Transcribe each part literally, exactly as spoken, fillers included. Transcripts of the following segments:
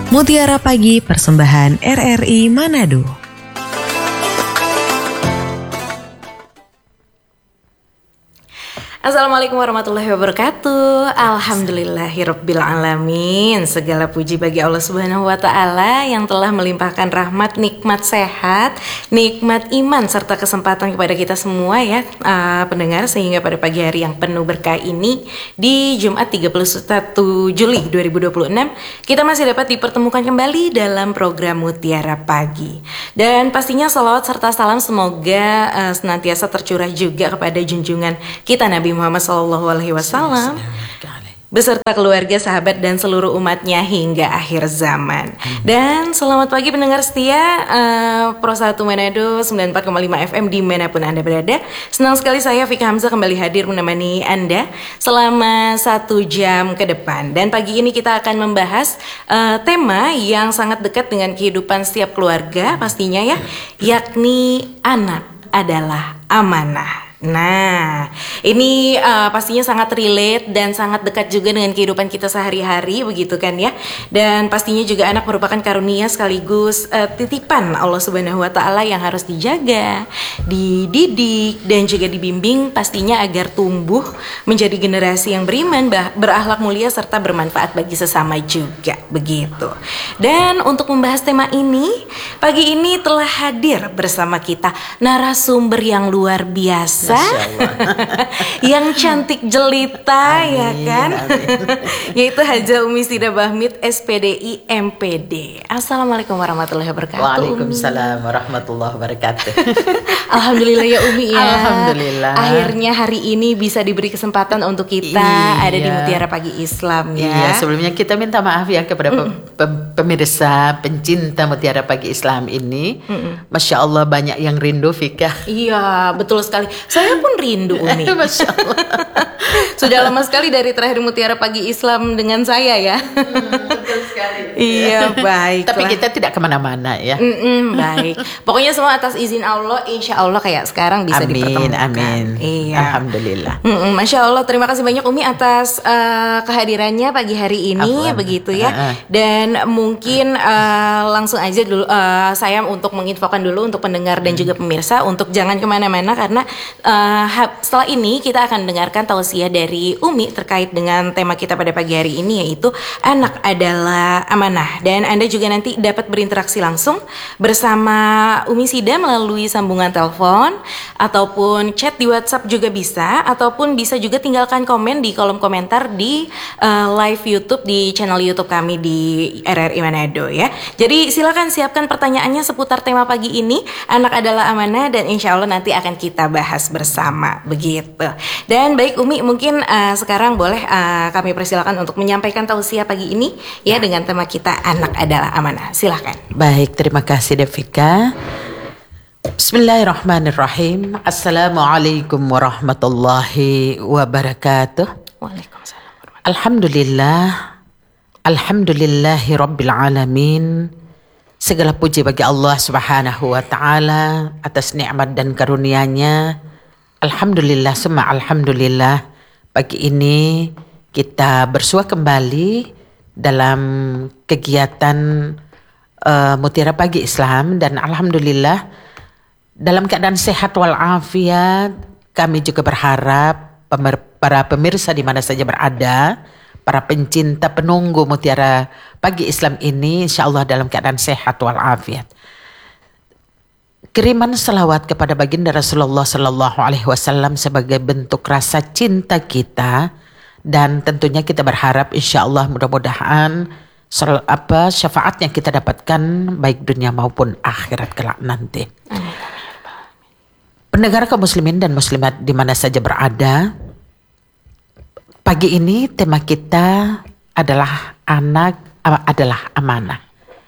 Mutiara Pagi persembahan R R I Manado. Assalamualaikum warahmatullahi wabarakatuh. Alhamdulillahirabbil alamin. Segala puji bagi Allah Subhanahu wa taala yang telah melimpahkan rahmat, nikmat sehat, nikmat iman serta kesempatan kepada kita semua ya, uh, pendengar, sehingga pada pagi hari yang penuh berkah ini di Jumat tiga puluh satu Juli dua ribu dua puluh enam kita masih dapat dipertemukan kembali dalam program Mutiara Pagi. Dan pastinya salawat serta salam semoga uh, senantiasa tercurah juga kepada junjungan kita Nabi Muhammad shallallahu alaihi wasallam beserta keluarga, sahabat, dan seluruh umatnya hingga akhir zaman. Dan selamat pagi pendengar setia uh, Pro satu Manado sembilan puluh empat koma lima F M dimanapun Anda berada. Senang sekali saya Fika Hamzah kembali hadir menemani Anda selama satu jam ke depan. Dan pagi ini kita akan membahas uh, tema yang sangat dekat dengan kehidupan setiap keluarga pastinya ya, yakni anak adalah amanah. Nah, ini uh, pastinya sangat relate dan sangat dekat juga dengan kehidupan kita sehari-hari, begitu kan ya. Dan pastinya juga anak merupakan karunia sekaligus uh, titipan Allah Subhanahu wa taala yang harus dijaga, dididik, dan juga dibimbing pastinya agar tumbuh menjadi generasi yang beriman, berakhlak mulia serta bermanfaat bagi sesama juga, begitu. Dan untuk membahas tema ini, pagi ini telah hadir bersama kita narasumber yang luar biasa, yang cantik jelita, amin, ya kan, yaitu Haja Umi Sida Bahmid S P D I M P D. Assalamualaikum warahmatullahi wabarakatuh. Waalaikumsalam warahmatullahi wabarakatuh. Alhamdulillah ya Umi ya. Alhamdulillah. Akhirnya hari ini bisa diberi kesempatan untuk kita iya. ada di Mutiara Pagi Islam ya. Iya, sebelumnya kita minta maaf ya kepada mm. pem- pemirsa pencinta Mutiara Pagi Islam ini. Mm-mm. Masya Allah banyak yang rindu Fika. Iya betul sekali. Saya pun rindu Umi. Masya Allah. Sudah lama sekali dari terakhir Mutiara Pagi Islam dengan saya ya. Hmm, betul sekali. Iya baik. Tapi kita tidak kemana-mana ya. Mm-mm, baik. Pokoknya semua atas izin Allah, insya Allah kayak sekarang bisa amin, dipertemukan. Amin. Iya. Alhamdulillah. Mm-mm, Masya Allah. Terima kasih banyak Umi atas uh, kehadirannya pagi hari ini. Afwan. Begitu ya. Uh-uh. Dan mungkin uh, langsung aja dulu uh, saya untuk menginfokan dulu untuk pendengar dan juga pemirsa untuk jangan kemana-mana karena uh, setelah ini kita akan dengarkan tausiah dari Umi terkait dengan tema kita pada pagi hari ini, yaitu anak adalah amanah. Dan Anda juga nanti dapat berinteraksi langsung bersama Umi Sida melalui sambungan telepon ataupun chat di WhatsApp juga bisa, ataupun bisa juga tinggalkan komen di kolom komentar di uh, live YouTube di channel YouTube kami di R R I Manado ya. Jadi silakan siapkan pertanyaannya seputar tema pagi ini, anak adalah amanah, dan insya Allah nanti akan kita bahas bersama, begitu. Dan baik Umi, mungkin uh, sekarang boleh uh, kami persilakan untuk menyampaikan tausiah pagi ini ya, ya dengan tema kita anak adalah amanah. Silakan. Baik, terima kasih Devika. Bismillahirrahmanirrahim. Assalamualaikum warahmatullahi wabarakatuh. Waalaikumsalam. Alhamdulillah. Alhamdulillahi rabbil alamin. Segala puji bagi Allah Subhanahu wa taala atas nikmat dan karunia-Nya. Alhamdulillah, summa alhamdulillah. Pagi ini kita bersua kembali dalam kegiatan uh, Mutiara Pagi Islam, dan alhamdulillah dalam keadaan sehat walafiat. Kami juga berharap pemer- para pemirsa di mana saja berada, para pencinta penunggu Mutiara Pagi Islam ini insyaallah dalam keadaan sehat walafiat. Kiriman salawat kepada baginda Rasulullah Sallallahu Alaihi Wasallam sebagai bentuk rasa cinta kita, dan tentunya kita berharap insya Allah mudah-mudahan sel, apa syafaat yang kita dapatkan baik dunia maupun akhirat kelak nanti. Pendengar kaum muslimin dan muslimat di mana saja berada, pagi ini tema kita adalah anak adalah amanah.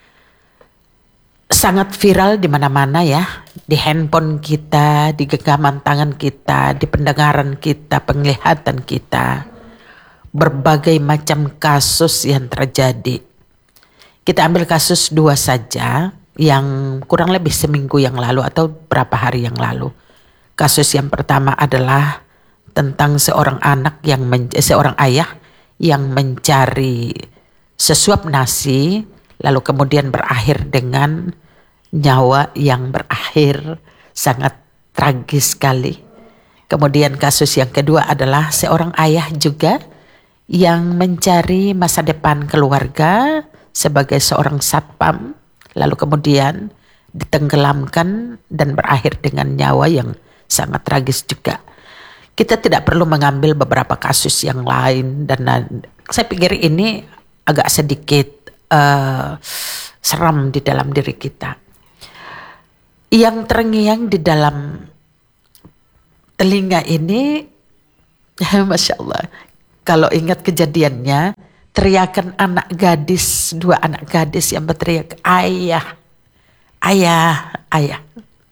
Sangat viral di mana-mana ya, di handphone kita, di genggaman tangan kita, di pendengaran kita, penglihatan kita. Berbagai macam kasus yang terjadi. Kita ambil kasus dua saja yang kurang lebih seminggu yang lalu atau berapa hari yang lalu. Kasus yang pertama adalah tentang seorang anak yang men- seorang ayah yang mencari sesuap nasi lalu kemudian berakhir dengan nyawa yang berakhir sangat tragis sekali. Kemudian kasus yang kedua adalah seorang ayah juga yang mencari masa depan keluarga sebagai seorang satpam, lalu kemudian ditenggelamkan dan berakhir dengan nyawa yang sangat tragis juga. Kita tidak perlu mengambil beberapa kasus yang lain dan saya pikir ini agak sedikit uh, seram di dalam diri kita. Yang terngiang di dalam telinga ini, Masya Allah, kalau ingat kejadiannya, teriakan anak gadis, dua anak gadis yang berteriak, ayah, ayah, ayah.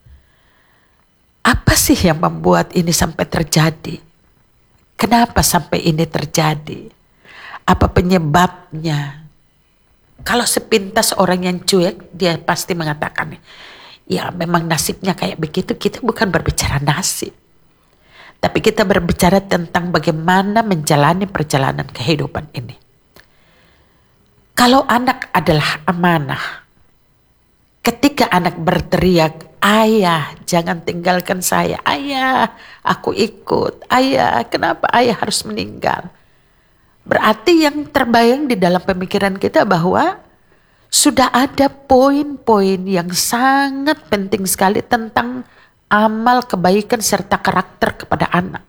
Apa sih yang membuat ini sampai terjadi? Kenapa sampai ini terjadi? Apa penyebabnya? Kalau sepintas orang yang cuek, dia pasti mengatakan, ya memang nasibnya kayak begitu. Kita bukan berbicara nasib, tapi kita berbicara tentang bagaimana menjalani perjalanan kehidupan ini. Kalau anak adalah amanah, ketika anak berteriak, ayah jangan tinggalkan saya, ayah aku ikut, ayah kenapa ayah harus meninggal? Berarti yang terbayang di dalam pemikiran kita bahwa sudah ada poin-poin yang sangat penting sekali tentang amal kebaikan serta karakter kepada anak.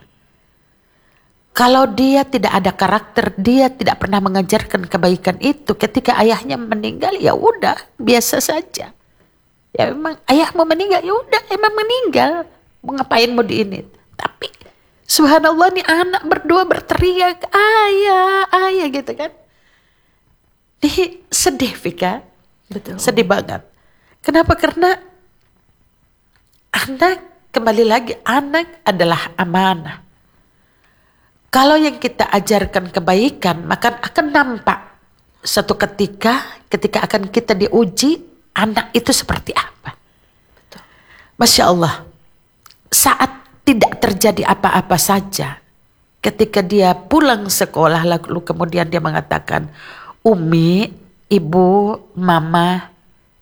Kalau dia tidak ada karakter, dia tidak pernah mengajarkan kebaikan itu, ketika ayahnya meninggal ya udah biasa saja. Ya memang ayah mau meninggal, ya udah emang meninggal. Mau ngapain mau di ini? Tapi subhanallah nih anak berdua berteriak ayah, ayah gitu kan. Ini sedih Vika. Betul. Sedih banget. Kenapa? Karena anak, kembali lagi, anak adalah amanah. Kalau yang kita ajarkan kebaikan, maka akan nampak suatu ketika, ketika akan kita diuji, anak itu seperti apa. Betul. Masya Allah, saat tidak terjadi apa-apa saja, ketika dia pulang sekolah, lalu kemudian dia mengatakan, Umi, Ibu, Mama,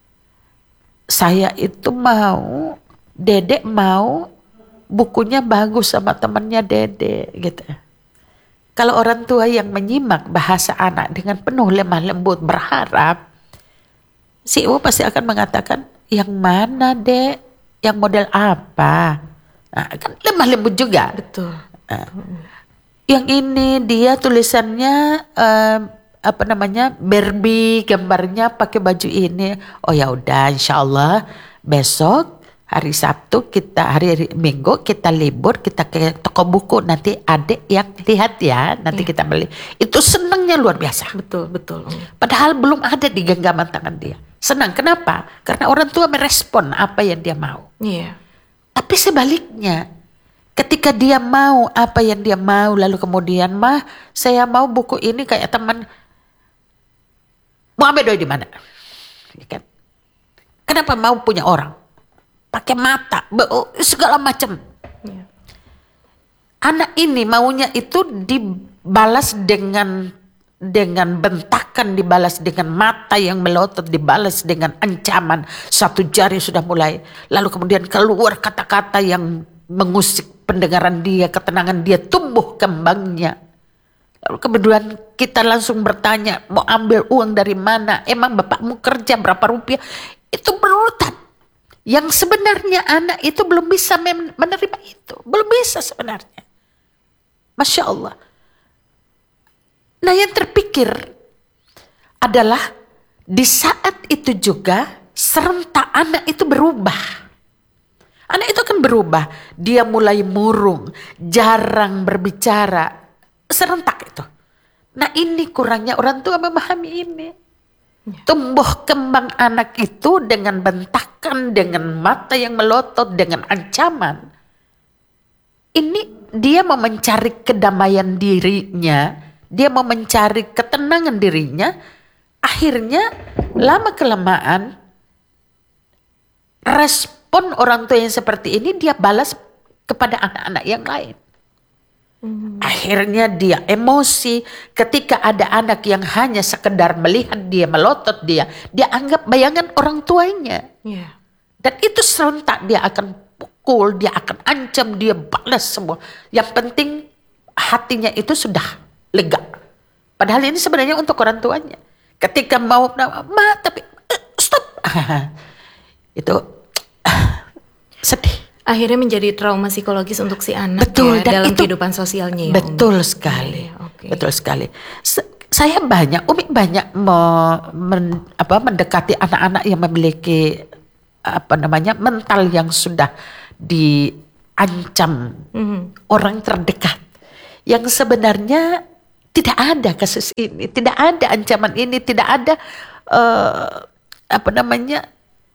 saya itu mau, Dedek mau bukunya bagus sama temannya Dedek gitu. Kalau orang tua yang menyimak bahasa anak dengan penuh lemah lembut berharap, si ibu pasti akan mengatakan, yang mana Dek? Yang model apa? Nah, kan lemah lembut juga. Betul. Nah, yang ini dia tulisannya uh, apa namanya Barbie, gambarnya pakai baju ini. Oh ya udah, insya Allah besok hari Sabtu kita hari, hari Minggu kita libur, kita ke toko buku, nanti adik yang lihat ya, nanti yeah. kita beli. Itu senangnya luar biasa. Betul, betul. Padahal belum ada di genggaman tangan dia. Senang, kenapa? Karena orang tua merespon apa yang dia mau. Iya. Yeah. Tapi sebaliknya, ketika dia mau apa yang dia mau, lalu kemudian, mah saya mau buku ini kayak teman, mau ambil doi di mana? Kan? Kenapa mau punya orang? Pakai mata, segala macam. Ya. Anak ini maunya itu dibalas dengan dengan bentakan, dibalas dengan mata yang melotot, dibalas dengan ancaman. Satu jari sudah mulai. Lalu kemudian keluar kata-kata yang mengusik pendengaran dia, ketenangan dia, tumbuh kembangnya. Lalu kemudian kita langsung bertanya, mau ambil uang dari mana? Emang bapakmu kerja berapa rupiah? Itu berurutan. Yang sebenarnya anak itu belum bisa menerima itu. Belum bisa sebenarnya. Masya Allah. Nah yang terpikir adalah di saat itu juga serentak anak itu berubah. Anak itu kan berubah. Dia mulai murung, jarang berbicara. Serentak itu. Nah ini kurangnya orang tua memahami ini. Tumbuh kembang anak itu dengan bentakan, dengan mata yang melotot, dengan ancaman. Ini dia mau mencari kedamaian dirinya, dia mau mencari ketenangan dirinya. Akhirnya lama kelamaan respon orang tua yang seperti ini dia balas kepada anak-anak yang lain. Hmm. Akhirnya dia emosi ketika ada anak yang hanya sekedar melihat dia, melotot dia, dia anggap bayangan orang tuanya. Yeah. Dan itu serentak dia akan pukul, dia akan ancam, dia balas semua. Yang penting hatinya itu sudah lega. Padahal ini sebenarnya untuk orang tuanya. Ketika mau, ma tapi uh, stop. Itu uh, sedih. Akhirnya menjadi trauma psikologis untuk si anak. Betul, ya, dan dalam itu, kehidupan sosialnya. Ya, betul Umi. sekali, Ya, okay. betul sekali. Se saya banyak, Umi banyak me men apa, mendekati anak-anak yang memiliki apa namanya mental yang sudah diancam mm-hmm. orang terdekat, yang sebenarnya tidak ada kasus ini, tidak ada ancaman ini, tidak ada uh, apa namanya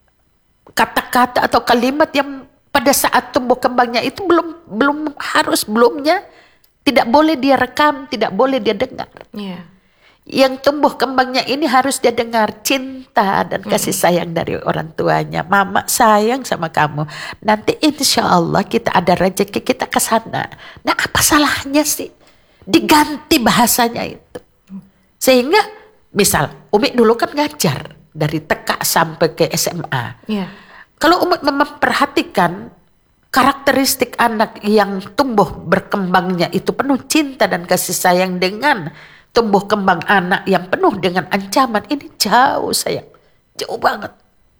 kata-kata atau kalimat yang pada saat tumbuh kembangnya itu belum belum harus belumnya tidak boleh dia rekam, tidak boleh dia dengar. Yeah. Yang tumbuh kembangnya ini harus dia dengar cinta dan kasih sayang dari orang tuanya. Mama sayang sama kamu. Nanti insya Allah kita ada rezeki kita ke sana. Nah, apa salahnya sih diganti bahasanya itu? Sehingga misal Umi dulu kan ngajar dari T K sampai ke S M A. Yeah. Kalau umat memperhatikan karakteristik anak yang tumbuh berkembangnya itu penuh cinta dan kasih sayang dengan tumbuh kembang anak yang penuh dengan ancaman, ini jauh sayang, jauh banget.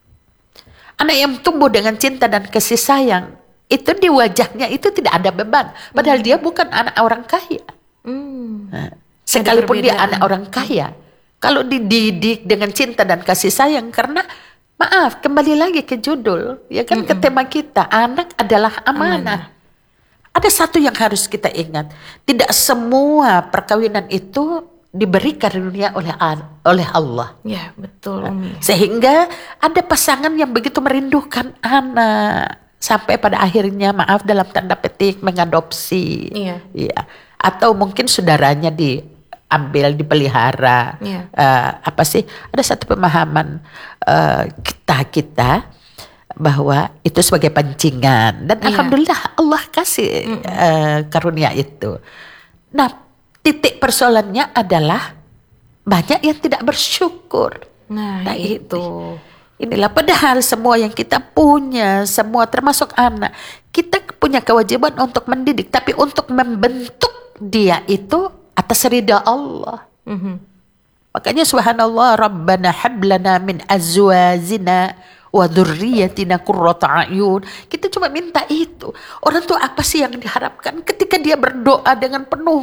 Anak yang tumbuh dengan cinta dan kasih sayang itu di wajahnya itu tidak ada beban, padahal hmm. dia bukan anak orang kaya. Hmm. Nah, sekalipun dia anak orang kaya, kalau dididik dengan cinta dan kasih sayang, karena maaf, kembali lagi ke judul, ya kan, mm-mm. ke tema kita, anak adalah amanah. amanah. Ada satu yang harus kita ingat, tidak semua perkawinan itu diberi karunia oleh oleh Allah. Ya, betul, Umi. Sehingga ada pasangan yang begitu merindukan anak, sampai pada akhirnya, maaf dalam tanda petik, mengadopsi. Iya. Ya. Atau mungkin saudaranya di ambil, dipelihara, yeah. uh, apa sih? Ada satu pemahaman uh, kita kita bahwa itu sebagai pancingan dan yeah. alhamdulillah Allah kasih mm. uh, karunia itu. Nah, titik persoalannya adalah banyak yang tidak bersyukur. Nah, nah itu. itu. Inilah padahal semua yang kita punya, semua termasuk anak, kita punya kewajiban untuk mendidik, tapi untuk membentuk dia itu atas ridha Allah. Mm-hmm. Makanya subhanallah, Rabbana hablana min azwajina wa dzurriyyatina qurrata a'yun. Kita cuma minta itu. Orang tua apa sih yang diharapkan ketika dia berdoa dengan penuh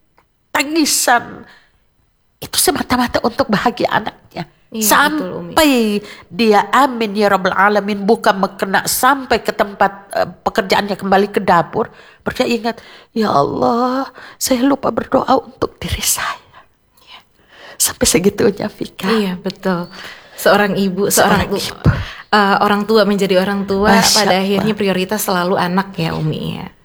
tangisan? Itu semata-mata untuk bahagia anaknya. Iya, sampai betul, dia amin ya rabbal alamin, bukan mengkena sampai ke tempat uh, pekerjaannya, kembali ke dapur, berarti ingat, ya Allah, saya lupa berdoa untuk diri saya. Ya. Sampai segitunya, Vika. Iya, betul. Seorang ibu, seorang, seorang ibu. Uh, orang tua menjadi orang tua, Masya pada Allah. Akhirnya prioritas selalu anak ya, Umi ya.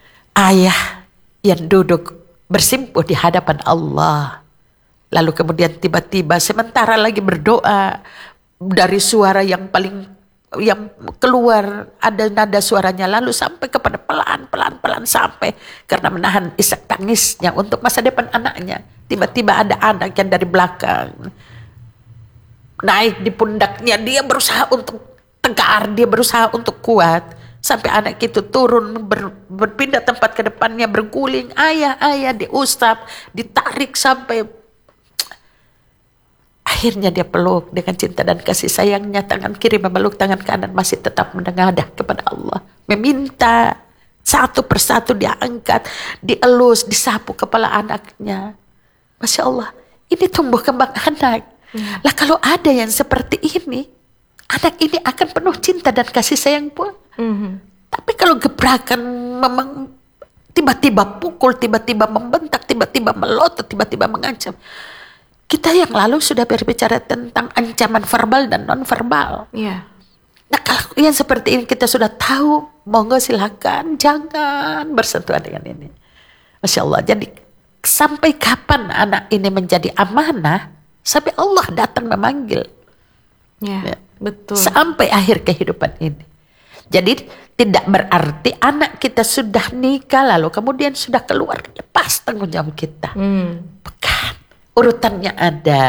Ayah yang duduk bersimpuh di hadapan Allah. Lalu kemudian tiba-tiba sementara lagi berdoa, dari suara yang paling yang keluar ada nada suaranya, lalu sampai kepada pelan-pelan-pelan sampai karena menahan isak tangisnya untuk masa depan anaknya. Tiba-tiba ada anak yang dari belakang naik di pundaknya, dia berusaha untuk tegar, dia berusaha untuk kuat. Sampai anak itu turun, ber, berpindah tempat ke depannya, berguling, ayah, ayah, diusap, ditarik sampai akhirnya dia peluk dengan cinta dan kasih sayangnya. Tangan kiri memeluk, tangan kanan masih tetap menengadah kepada Allah. Meminta satu persatu diangkat, dielus, disapu kepala anaknya. Masya Allah, ini tumbuh kembang anak. Hmm. Lah kalau ada yang seperti ini, anak ini akan penuh cinta dan kasih sayang pun. Hmm. Tapi kalau gebrakan memang tiba-tiba pukul, tiba-tiba membentak, tiba-tiba melotot, tiba-tiba mengancam. Kita yang lalu sudah berbicara tentang ancaman verbal dan non-verbal. Yeah. Nah kalau yang seperti ini kita sudah tahu, monggo silakan, jangan bersentuhan dengan ini. Masya Allah, jadi sampai kapan anak ini menjadi amanah, sampai Allah datang memanggil. Yeah, ya, betul. Sampai akhir kehidupan ini. Jadi tidak berarti anak kita sudah nikah lalu kemudian sudah keluar, lepas tanggung jawab kita. Hmm. Bukan, urutannya ada.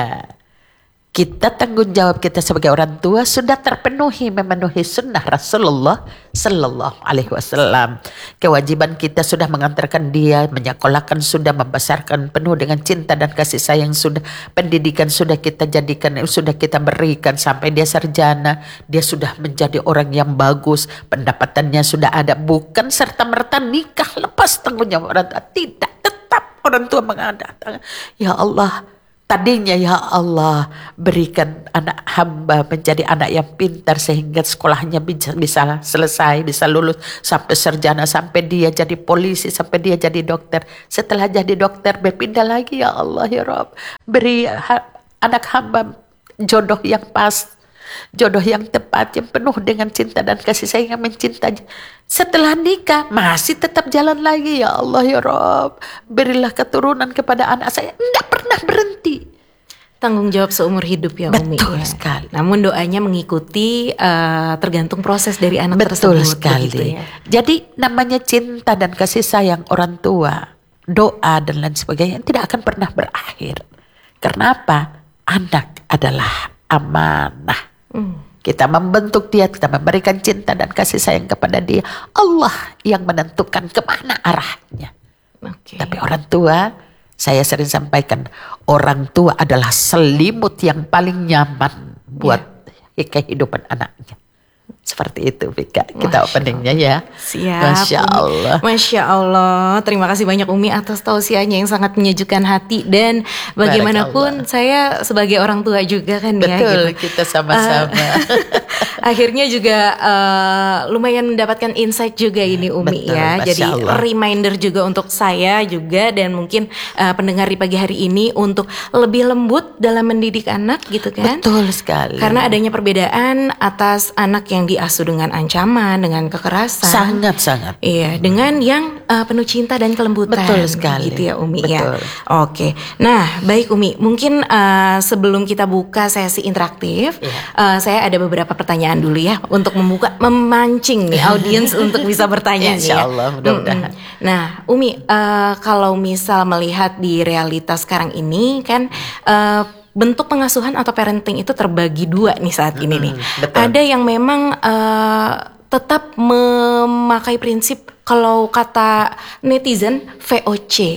Kita tanggung jawab kita sebagai orang tua sudah terpenuhi, memenuhi sunnah Rasulullah Sallallahu Alaihi Wasallam. Kewajiban kita sudah mengantarkan dia, menyekolahkan sudah, membesarkan penuh dengan cinta dan kasih sayang sudah, pendidikan sudah kita jadikan, sudah kita berikan sampai dia sarjana, dia sudah menjadi orang yang bagus, pendapatannya sudah ada, bukan serta merta nikah lepas tanggung jawab orang tua. Tidak, tetap orang tua mengadakan. Ya Allah, tadinya ya Allah berikan anak hamba menjadi anak yang pintar sehingga sekolahnya bisa, bisa selesai, bisa lulus sampai sarjana, sampai dia jadi polisi, sampai dia jadi dokter. Setelah jadi dokter berpindah lagi, ya Allah ya Rabb, beri ha- anak hamba jodoh yang pas, jodoh yang tepat, yang penuh dengan cinta dan kasih sayang yang mencintanya. Setelah nikah masih tetap jalan lagi, ya Allah ya Rabb, berilah keturunan kepada anak saya. Tidak pernah berhenti. Tanggung jawab seumur hidup ya Umi. Betul ya. sekali. Namun doanya mengikuti uh, tergantung proses dari anak Betul tersebut. sekali. begitu ya. Jadi namanya cinta dan kasih sayang orang tua, doa dan lain sebagainya tidak akan pernah berakhir. Karena apa? Anak adalah amanah. Hmm. Kita membentuk dia, kita memberikan cinta dan kasih sayang kepada dia. Allah yang menentukan kemana arahnya. Oke. Tapi orang tua, saya sering sampaikan, orang tua adalah selimut yang paling nyaman buat kehidupan anaknya. Seperti itu Vika, kita openingnya ya. Siap. Masya Umi. Allah. Masya Allah. Terima kasih banyak Umi atas tausiahnya yang sangat menyejukkan hati. Dan bagaimanapun saya sebagai orang tua juga kan ya. Betul, gitu. kita sama-sama. Uh, akhirnya juga uh, lumayan mendapatkan insight juga ini Umi. Betul, ya. Masya Jadi Allah. reminder juga untuk saya juga dan mungkin uh, pendengar di pagi hari ini untuk lebih lembut dalam mendidik anak gitu kan. Betul sekali. Karena adanya perbedaan atas anak yang diasuh dengan ancaman, dengan kekerasan. Sangat-sangat. Iya, dengan yang uh, penuh cinta dan kelembutan. Betul sekali. Gitu ya Umi Betul. ya. Oke. Nah, baik Umi, mungkin uh, sebelum kita buka sesi interaktif, Iya. uh, saya ada beberapa pertanyaan dulu ya untuk membuka, memancing nih audiens untuk bisa bertanya nih Insya ya. Allah, mudah-mudahan. Mm-mm. Nah, Umi, uh, kalau misal melihat di realitas sekarang ini kan uh, bentuk pengasuhan atau parenting itu terbagi dua nih saat ini nih. betul. Ada yang memang uh, tetap memakai prinsip kalau kata netizen V O C.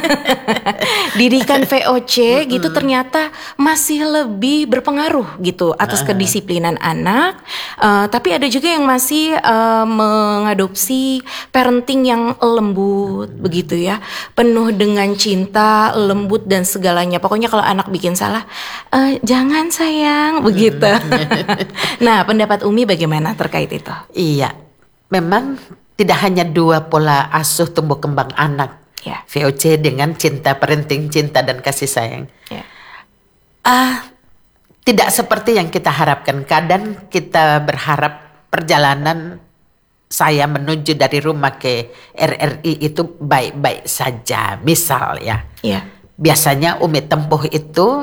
Didikan V O C gitu ternyata masih lebih berpengaruh gitu atas kedisiplinan anak. Uh, tapi ada juga yang masih uh, mengadopsi parenting yang lembut begitu ya. Penuh dengan cinta, lembut dan segalanya. Pokoknya kalau anak bikin salah, uh, jangan sayang begitu. Nah, pendapat Umi bagaimana terkait itu? Iya, memang tidak hanya dua pola asuh tumbuh kembang anak, Ya. V O C dengan cinta, parenting, cinta dan kasih sayang. Ya. Ah, tidak seperti yang kita harapkan. Kadang kita berharap perjalanan saya menuju dari rumah ke R R I itu baik-baik saja. Misal ya, Ya. biasanya Umi tempuh itu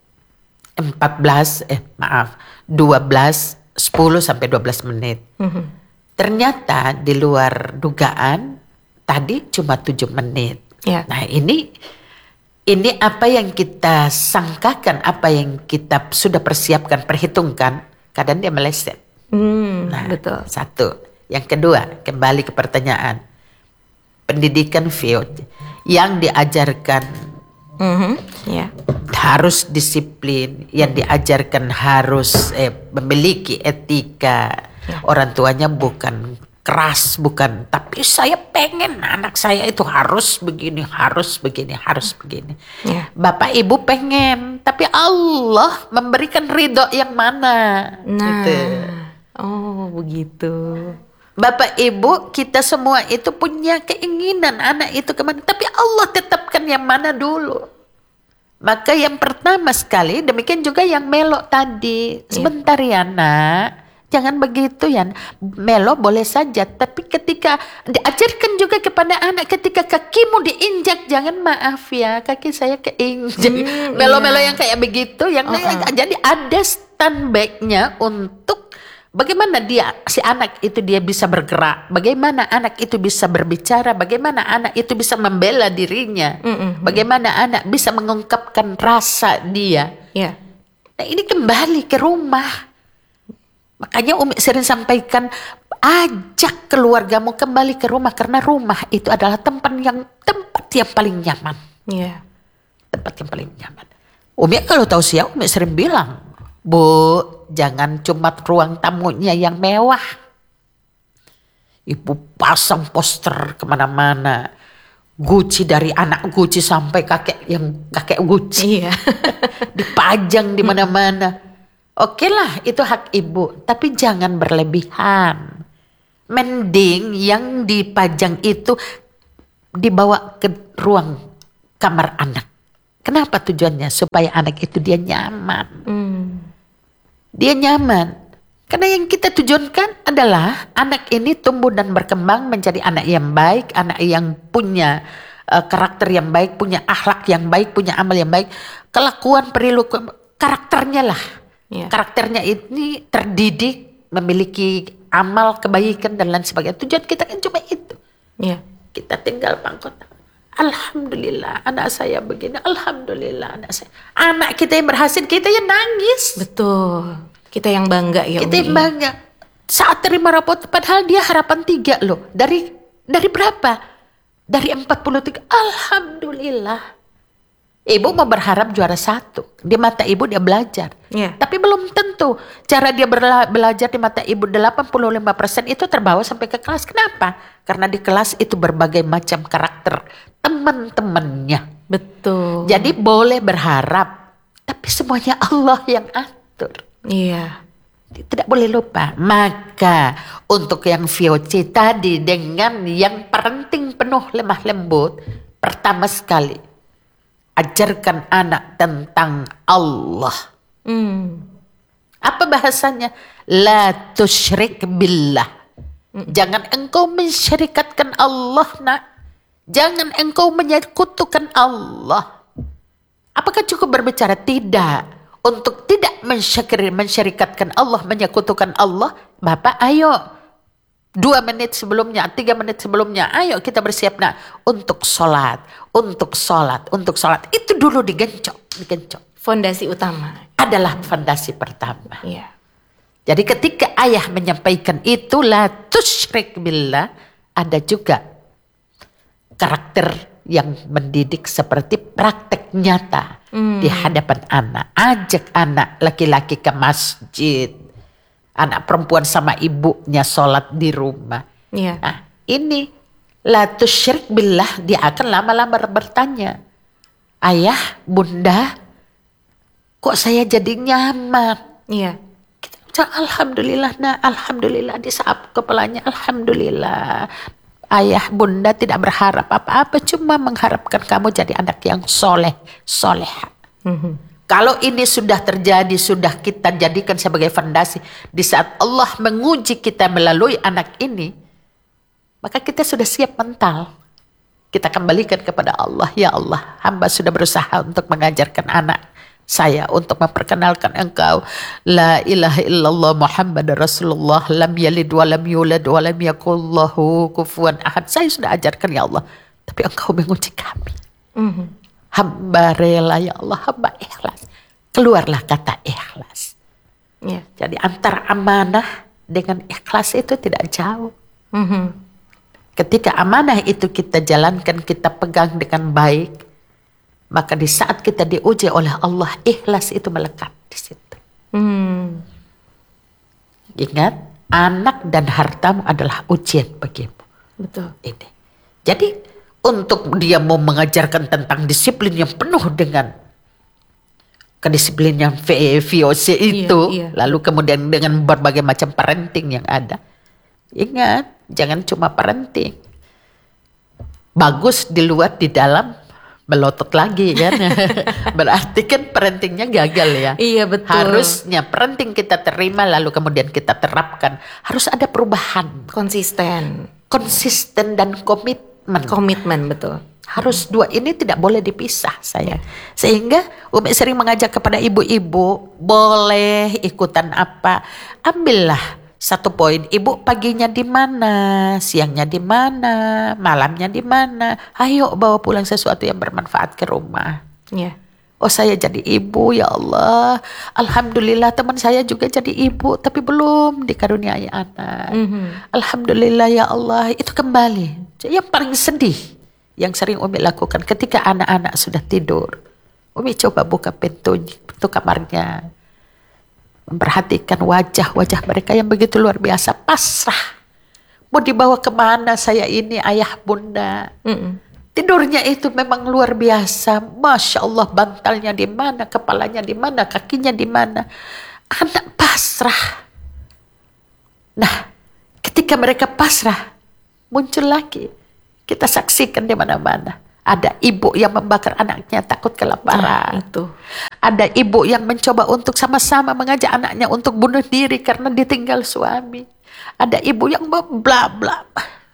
empat belas, eh maaf, dua belas, sepuluh sampai dua belas menit. Mhm. Ternyata di luar dugaan tadi cuma tujuh menit. Ya. Nah ini ini apa yang kita sangkakan, apa yang kita sudah persiapkan, perhitungkan, kadang dia meleset. Hmm, Nah, betul. satu. Yang kedua, kembali ke pertanyaan. Pendidikan V O C yang diajarkan Mhm. Ya. harus disiplin, yang diajarkan harus eh, memiliki etika. Orang tuanya bukan keras, bukan, tapi saya pengen anak saya itu harus begini, harus begini, harus begini. Ya. Bapak ibu pengen, tapi Allah memberikan ridho yang mana? Nah. Gitu. Oh, begitu. Bapak ibu kita semua itu punya keinginan anak itu kemana, tapi Allah tetapkan yang mana dulu. Maka yang pertama sekali, demikian juga yang melok tadi. Sebentar ya nak, jangan begitu ya. Melo boleh saja, tapi ketika diajarkan juga kepada anak, ketika kakimu diinjak, jangan maaf ya, kaki saya keinjak. Melo-melo yang kayak begitu, yang Uh-uh. jadi ada stand back-nya untuk Bagaimana dia si anak itu dia bisa bergerak, bagaimana anak itu bisa berbicara, bagaimana anak itu bisa membela dirinya, Mm-mm. bagaimana anak bisa mengungkapkan rasa dia. Ya. Nah ini kembali ke rumah. Makanya Umi sering sampaikan, ajak keluargamu kembali ke rumah karena rumah itu adalah tempat yang tempat yang paling nyaman. Ya. Tempat yang paling nyaman. Umi kalau tahu siapa Umi sering bilang, Bu, jangan cuma ruang tamunya yang mewah. Ibu pasang poster kemana-mana. Gucci dari anak Gucci sampai kakek yang kakek Gucci. Iya. Dipajang di mana-mana. Oke lah itu hak ibu. Tapi jangan berlebihan. Mending yang dipajang itu dibawa ke ruang kamar anak. Kenapa tujuannya? Supaya anak itu dia nyaman. Hmm. Dia nyaman. Karena yang kita tujuankan adalah anak ini tumbuh dan berkembang menjadi anak yang baik, anak yang punya uh, karakter yang baik, punya akhlak yang baik, punya amal yang baik, kelakuan perilaku karakternya lah. Ya. Karakternya ini terdidik, memiliki amal kebaikan dan lain sebagainya. Tujuan kita kan cuma itu. Ya. Kita tinggal pangkot. Alhamdulillah anak saya begini. Alhamdulillah anak saya. Anak kita yang berhasil, kita yang nangis. Betul. Kita yang bangga ya Kita Umi. yang bangga. Saat terima rapot, padahal dia harapan tiga loh. Dari dari berapa? Dari empat puluh tiga. Alhamdulillah. Ibu mau berharap juara satu. Di mata ibu dia belajar. Ya. Tapi belum tentu. Cara dia berla- belajar di mata ibu delapan puluh lima persen itu terbawa sampai ke kelas. Kenapa? Karena di kelas itu berbagai macam karakter teman-temannya. Betul. Jadi boleh berharap. Tapi semuanya Allah yang atur. Iya. Tidak boleh lupa. Maka untuk yang V O C tadi dengan yang parenting penuh lemah lembut. Pertama sekali. Ajarkan anak tentang Allah. Hmm. Apa bahasanya? La tusyrik billah. Jangan engkau mensyirikatkan Allah nak. Jangan engkau menyekutukan Allah. Apakah cukup berbicara? Tidak. Untuk tidak mensyakir, mensyirikatkan Allah, menyekutukan Allah. Bapak ayo. Dua menit sebelumnya, tiga menit sebelumnya. Ayo kita bersiap nak. Untuk sholat. Untuk sholat. Untuk sholat. Itu dulu digencok. Digencok. Fondasi utama. Adalah fondasi pertama. Iya. Jadi ketika ayah menyampaikan itu la tusyrik billah, ada juga karakter yang mendidik seperti praktek nyata hmm. di hadapan anak. Ajak anak laki-laki ke masjid, anak perempuan sama ibunya sholat di rumah. Iya. Nah, ini la tusyrik billah, dia akan lama-lama bertanya, ayah, bunda, kok saya jadi nyaman? Iya. Alhamdulillah, nah, alhamdulillah disap kepalanya, alhamdulillah. Ayah, bunda tidak berharap apa-apa, cuma mengharapkan kamu jadi anak yang soleh, soleha. Mm-hmm. Kalau ini sudah terjadi, sudah kita jadikan sebagai fondasi, di saat Allah menguji kita melalui anak ini, maka kita sudah siap mental. Kita kembalikan kepada Allah, ya Allah, hamba sudah berusaha untuk mengajarkan anak saya untuk memperkenalkan engkau la ilaha illallah Muhammad Rasulullah lam yalid wa lam yulad wa lam yakullahu kufuwan ahad. Saya sudah ajarkan ya Allah, tapi engkau menguji kami. Mm-hmm. Hamba rela ya Allah, hamba ikhlas. Keluarlah kata ikhlas. Yeah. Jadi antara amanah dengan ikhlas itu tidak jauh. Mm-hmm. Ketika amanah itu kita jalankan, kita pegang dengan baik, maka di saat kita diuji oleh Allah, ikhlas itu melekat di situ. Hmm. Ingat, anak dan hartamu adalah ujian bagimu. Betul. Ini. Jadi untuk dia mau mengajarkan tentang disiplin yang penuh dengan kedisiplin yang V O C itu, iya, iya. lalu kemudian dengan berbagai macam parenting yang ada. Ingat, jangan cuma parenting. Bagus di luar, di dalam melotot lagi kan. Berarti kan parentingnya gagal ya. Iya betul. Harusnya parenting kita terima lalu kemudian kita terapkan. Harus ada perubahan. Konsisten. Konsisten dan komitmen. Komitmen betul. Harus dua ini tidak boleh dipisah saya. Sehingga Umi sering mengajak kepada ibu-ibu, boleh ikutan apa, ambillah Satu poin, ibu paginya di mana, siangnya di mana, malamnya di mana. Ayo bawa pulang sesuatu yang bermanfaat ke rumah. Ya. Oh saya jadi ibu ya Allah. Alhamdulillah teman saya juga jadi ibu tapi belum dikaruniai anak. Mm-hmm. Alhamdulillah ya Allah. Itu kembali. Yang paling sedih yang sering Umi lakukan ketika anak-anak sudah tidur. Umi coba buka pintu, pintu kamarnya. Memperhatikan wajah-wajah mereka yang begitu luar biasa. Pasrah. Mau dibawa kemana saya ini ayah bunda. Mm-mm. Tidurnya itu memang luar biasa. Masya Allah, bantalnya di mana, kepalanya di mana, kakinya di mana. Anak pasrah. Nah, ketika mereka pasrah, muncul lagi. Kita saksikan di mana-mana. Ada ibu yang membakar anaknya takut kelaparan. Nah, itu. Ada ibu yang mencoba untuk sama-sama mengajak anaknya untuk bunuh diri karena ditinggal suami. Ada ibu yang bla bla.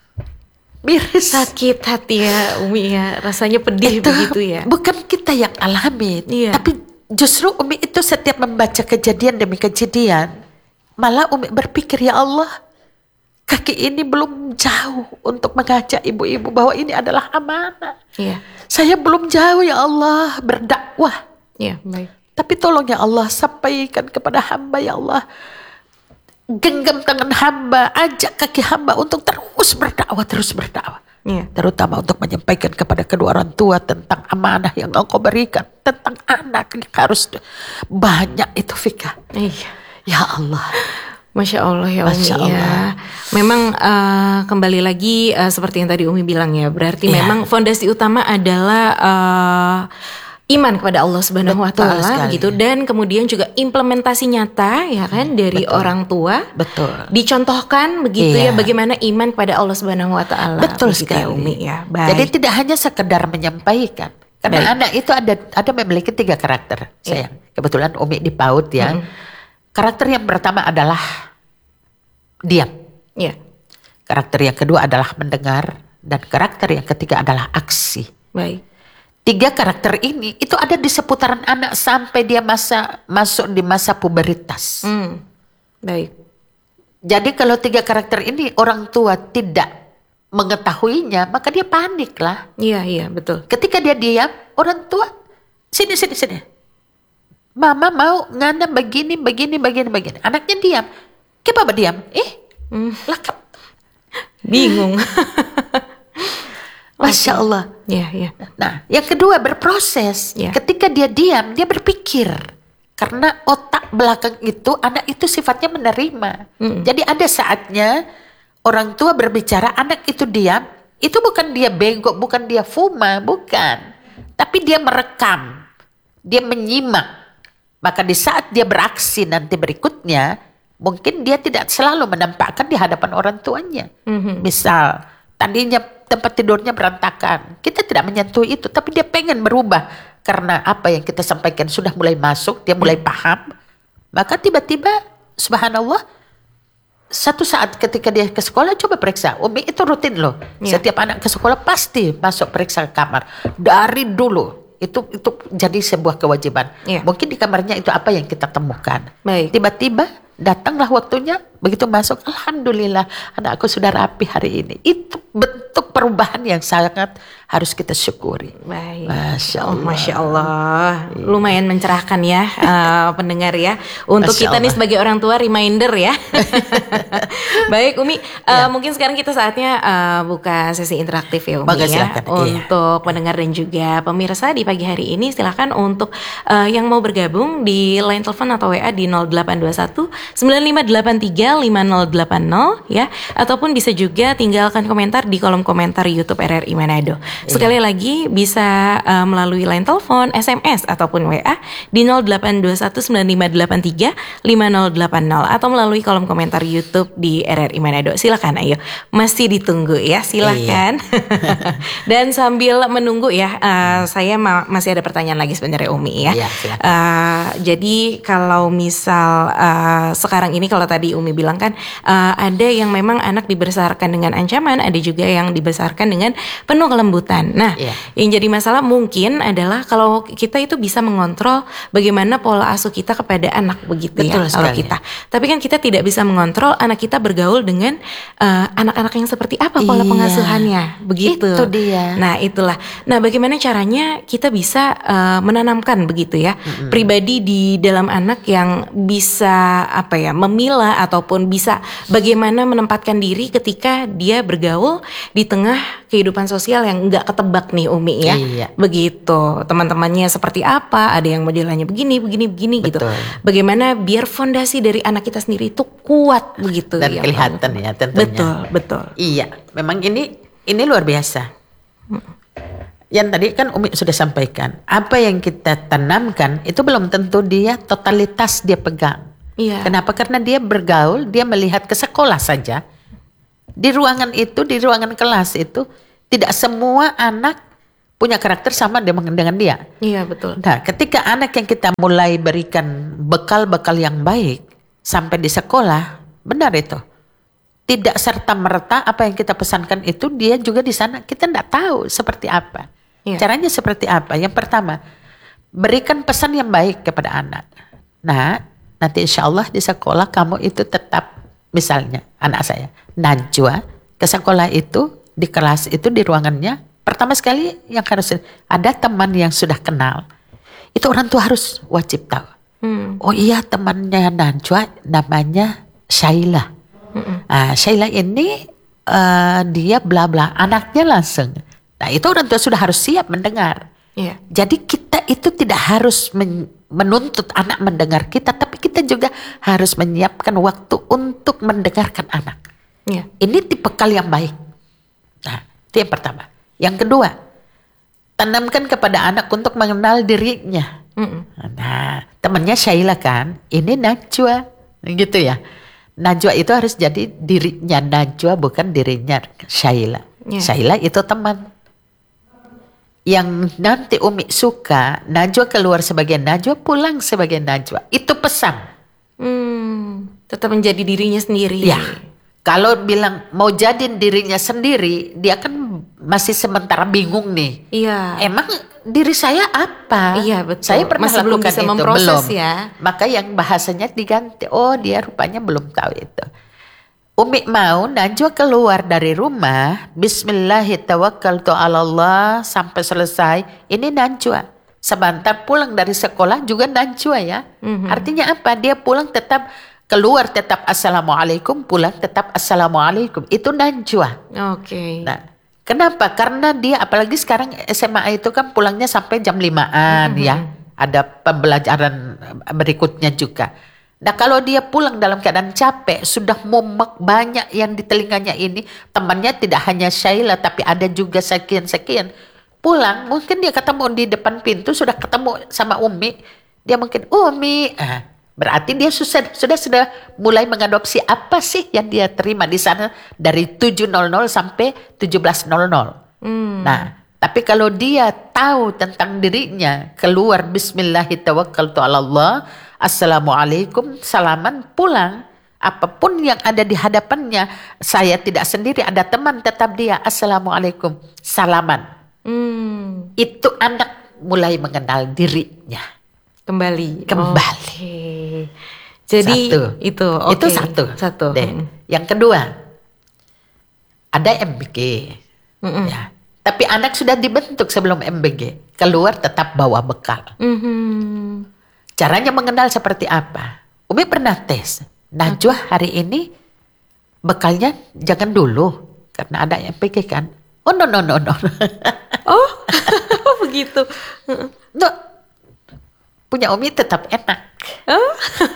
Miris. Sakit hati ya Umi ya, rasanya pedih Itu begitu ya. bukan kita yang alami, Iya. tapi justru Umi itu setiap membaca kejadian demi kejadian, malah Umi berpikir ya Allah, kaki ini belum jauh untuk mengajak ibu-ibu bahwa ini adalah amanah. Iya. Saya belum jauh ya Allah berdakwah, Iya, baik. tapi tolong ya Allah sampaikan kepada hamba ya Allah. Genggam tangan hamba, ajak kaki hamba untuk terus berdakwah, terus berdakwah. Iya. Terutama untuk menyampaikan kepada kedua orang tua tentang amanah yang engkau berikan. Tentang anak yang harus banyak itu Fika. Iya. Ya Allah. Masya Allah ya Umi Masya ya. Allah. Memang uh, kembali lagi uh, seperti yang tadi Umi bilang ya. Berarti Iya. memang fondasi utama adalah uh, iman kepada Allah Subhanahu wa Betul taala sekali. gitu, dan kemudian juga implementasi nyata ya kan dari Betul. orang tua. Betul. Dicontohkan begitu Iya. ya bagaimana iman kepada Allah Subhanahu wa taala. Betul Begitu ya, sekali. Umi ya. Baik. Jadi tidak hanya sekedar menyampaikan. Karena Baik. anak itu ada ada memiliki tiga karakter. Sayang. Kebetulan Umi di PAUD ya. Mm-mm. Karakter yang pertama adalah diam. Ya. Karakter yang kedua adalah mendengar. Dan karakter yang ketiga adalah aksi. Baik. Tiga karakter ini itu ada di seputaran anak sampai dia masa masuk di masa puberitas. Hmm. Baik. Jadi kalau tiga karakter ini orang tua tidak mengetahuinya, maka dia panik lah. Iya, iya, betul. Ketika dia diam, orang tua sini sini sini. Mama mau ngana begini begini begini begini. Anaknya diam. Kenapa diam? Eh, Hmm. lakap. Bingung. Masya Allah. Iya, iya. Nah, yang kedua berproses. Ya. Ketika dia diam, dia berpikir. Karena otak belakang itu, anak itu sifatnya menerima. Mm-mm. Jadi ada saatnya orang tua berbicara, anak itu diam. Itu bukan dia bego, bukan dia fuma, bukan. Tapi dia merekam. Dia menyimak. Maka di saat dia beraksi nanti berikutnya, mungkin dia tidak selalu menampakkan di hadapan orang tuanya. Mhm. Misal, tadinya tempat tidurnya berantakan. Kita tidak menyentuh itu, tapi dia pengen berubah. Karena apa yang kita sampaikan sudah mulai masuk, dia mulai paham. Maka tiba-tiba, subhanallah, satu saat ketika dia ke sekolah, coba periksa. Umi itu rutin loh. Ya. Setiap anak ke sekolah pasti masuk periksa kamar. Dari dulu. Itu itu jadi sebuah kewajiban. Ya. Mungkin di kamarnya itu apa yang kita temukan. Baik. Tiba-tiba datanglah waktunya, begitu masuk, alhamdulillah anakku sudah rapi hari ini. Itu bentuk perubahan yang sangat harus kita syukuri. Baik. Masya Oh, Allah. Masya Allah. Lumayan mencerahkan ya uh, pendengar ya. Untuk Masya kita nih Allah. sebagai orang tua reminder ya. Baik Umi, uh, Ya. mungkin sekarang kita saatnya uh, buka sesi interaktif ya Umi Monggo, ya. silakan. Iya. Untuk pendengar dan juga pemirsa di pagi hari ini silakan untuk uh, yang mau bergabung di line telepon atau W A di nol delapan dua satu sembilan lima delapan tiga lima nol delapan nol ya, ataupun bisa juga tinggalkan komentar di kolom komentar YouTube R R I Manado. Sekali lagi bisa uh, melalui line telepon, S M S ataupun W A di nol delapan dua satu sembilan lima delapan tiga lima nol delapan nol atau melalui kolom komentar YouTube di R R I Manado. Silakan ayo. Masih ditunggu ya, silakan. Dan sambil menunggu ya, uh, saya ma- masih ada pertanyaan lagi sebenarnya Umi ya. Iya, silakan. Uh, jadi kalau misal uh, sekarang ini kalau tadi Umi bilang kan uh, ada yang memang anak dibesarkan dengan ancaman, ada juga yang dibesarkan dengan penuh kelembutan. ketakutan. Nah, Iya. yang jadi masalah mungkin adalah kalau kita itu bisa mengontrol bagaimana pola asuh kita kepada anak begitu Betul ya kalau sekali. kita. Tapi kan kita tidak bisa mengontrol anak kita bergaul dengan uh, anak-anak yang seperti apa pola Iya. pengasuhannya begitu. Itu dia. Nah, itulah. Nah, bagaimana caranya kita bisa uh, menanamkan begitu ya Mm-mm. pribadi di dalam anak yang bisa apa ya memilah ataupun bisa bagaimana menempatkan diri ketika dia bergaul di tengah kehidupan sosial yang nggak ketebak nih Umi ya. Iya. Begitu. Teman-temannya seperti apa, ada yang modelnya begini, begini, begini gitu. Betul. Bagaimana biar fondasi dari anak kita sendiri itu kuat begitu Dan ya. kelihatan ya tentunya. Betul, betul. Iya, memang ini ini luar biasa. Yang tadi kan Umi sudah sampaikan, apa yang kita tanamkan itu belum tentu dia totalitas dia pegang. Iya. Kenapa? Karena dia bergaul, dia melihat ke sekolah saja. Di ruangan itu, di ruangan kelas itu, tidak semua anak punya karakter sama dengan dengan dia. Iya, betul. Nah, ketika anak yang kita mulai berikan bekal-bekal yang baik sampai di sekolah, benar itu. Tidak serta-merta apa yang kita pesankan itu dia juga di sana. Kita tidak tahu seperti apa. Iya. Caranya seperti apa? Yang pertama, berikan pesan yang baik kepada anak. Nah, nanti insya Allah di sekolah kamu itu tetap, misalnya anak saya, Najwa, ke sekolah itu, di kelas itu, di ruangannya, pertama sekali yang harus ada teman yang sudah kenal. Itu orang tua harus wajib tahu. Hmm. Oh iya, temannya Najwa namanya Syaila. Nah, Syaila ini uh, dia bla bla, anaknya langsung. Nah, itu orang tua sudah harus siap mendengar. Iya. Jadi kita itu tidak harus men- menuntut anak mendengar kita, tapi kita juga harus menyiapkan waktu untuk mendengarkan anak. Iya. Ini tipe kal yang baik. Nah, itu yang pertama. Yang kedua, tanamkan kepada anak untuk mengenal dirinya. Mm-mm. Nah, temannya Syaila kan, ini Najwa, gitu ya. Najwa itu harus jadi dirinya Najwa, bukan dirinya Syaila. Yeah. Syaila itu teman. Yang nanti Umi suka, Najwa keluar sebagai Najwa, pulang sebagai Najwa. Itu pesan. Hmm, tetap menjadi dirinya sendiri. Ya, kalau bilang mau jadiin dirinya sendiri, dia kan masih sementara bingung nih. Iya. Emang diri saya apa? Iya, betul. Saya pernah Masih belum lakukan bisa itu, memproses belum. ya. Maka yang bahasanya diganti. Oh, dia rupanya belum tahu itu. Umi mau Najwa keluar dari rumah, Bismillahirrahmanirrahim sampai selesai. Ini Najwa. Sebentar pulang dari sekolah juga Najwa ya. Mhm. Artinya apa? Dia pulang tetap keluar tetap Assalamualaikum, pulang tetap Assalamualaikum. Itu Najwa. Oke. Nah, kenapa? Karena dia apalagi sekarang S M A itu kan pulangnya sampai jam limaan Mhm. ya. Ada pembelajaran berikutnya juga. Nah, kalau dia pulang dalam keadaan capek, sudah mumet banyak yang di telinganya ini, temannya tidak hanya Syaila tapi ada juga sekian-sekian. Pulang, mungkin dia ketemu di depan pintu, sudah ketemu sama Umi. Dia mungkin, Umi, ah, berarti dia sudah, sudah sudah mulai mengadopsi apa sih yang dia terima di sana dari tujuh nol nol sampai tujuh belas nol nol. Hmm. Nah, tapi kalau dia tahu tentang dirinya, keluar Bismillahirrahmanirrahim, Assalamualaikum, salaman, pulang. Apapun yang ada di hadapannya, saya tidak sendiri, ada teman, tetap dia Assalamualaikum, salaman. Hmm. Itu anak mulai mengenal dirinya. Kembali. Kembali. Oke. Jadi Satu. itu oke. Itu satu. Satu. Deh. Mm. Yang kedua, ada M B G. Mm-mm. Ya. Tapi anak sudah dibentuk sebelum M B G. Keluar tetap bawa bekal. Mhm. Caranya mengenal seperti apa? Umi pernah tes. Najwa hari ini bekalnya jangan dulu. Karena ada M B G kan. Oh no no no no. Oh, begitu. No. Punya Umi tetap enak. Oh.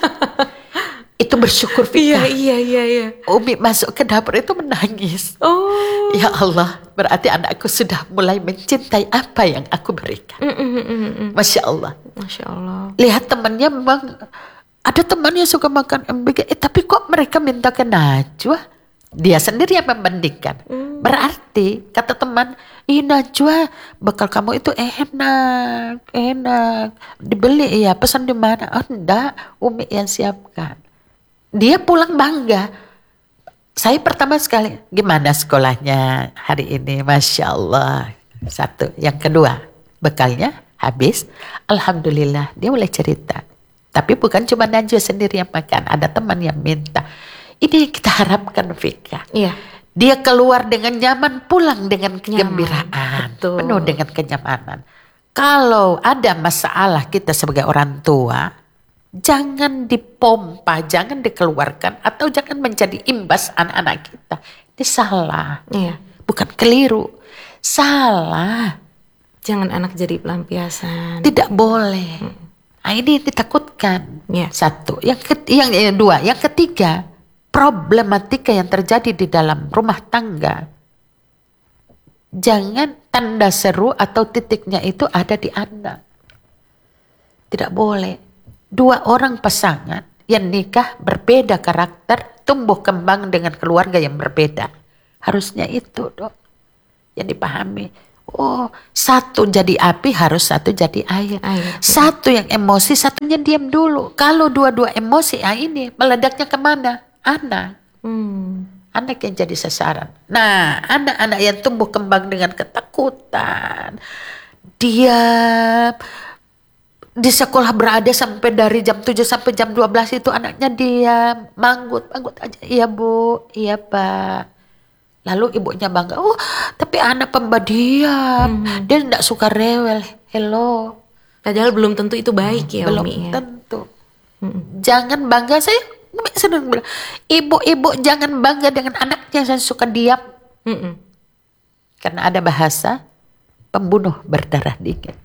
Itu bersyukur Iya, Vika. iya, iya, iya. Umi masuk ke dapur itu menangis. Oh. Ya Allah, berarti anakku sudah mulai mencintai apa yang aku berikan. Mm, mm, mm, mm, mm. Masya Allah. Masya Allah. Lihat temannya memang, ada temannya suka makan M B G, eh, tapi kok mereka minta ke Najwa? Dia sendiri yang membandingkan. Mm. Berarti kata teman, ih Najwa, bekal kamu itu enak, enak. Dibeli ya, pesan di mana? Oh enggak, Umi yang siapkan. Dia pulang bangga. Saya pertama sekali, gimana sekolahnya hari ini? Masya Allah. Satu. Yang kedua, bekalnya habis. Alhamdulillah, dia mulai cerita. Tapi bukan cuma Najwa sendiri yang makan, ada teman yang minta. Ini yang kita harapkan, Vika. Iya. Dia keluar dengan nyaman, pulang dengan kegembiraan, Betul. penuh dengan kenyamanan. Kalau ada masalah kita sebagai orang tua, jangan dipompa, jangan dikeluarkan, atau jangan menjadi imbas anak-anak kita. Ini salah, Iya. bukan keliru, salah. Jangan anak jadi pelampiasan. Tidak boleh. Nah, ini yang ditakutkan. Iya. Satu, yang, ket- yang, yang dua, yang ketiga, problematika yang terjadi di dalam rumah tangga. Jangan tanda seru atau titiknya itu ada di anak. Tidak boleh. Dua orang pasangan yang nikah berbeda karakter, tumbuh kembang dengan keluarga yang berbeda. Harusnya itu, Dok, yang dipahami. Oh, satu jadi api harus satu jadi air. Air. Satu yang emosi, satunya diam dulu. Kalau dua-dua emosi, ah ini meledaknya kemana? Anak. Hmm. Anak yang jadi sasaran. Nah, anak-anak yang tumbuh kembang dengan ketakutan, diam, di sekolah berada sampai dari jam tujuh sampai jam dua belas itu anaknya diam, manggut, manggut aja. Iya Bu, iya Pak. Lalu ibunya bangga, oh tapi anak pembadiam, Hmm. dia tidak suka rewel. Hello, Padahal belum tentu itu baik ya belum Umi ya. tentu. Jangan bangga, saya sering bilang, ibu-ibu jangan bangga dengan anaknya yang suka diam. Mm-mm. Karena ada bahasa pembunuh berdarah dingin.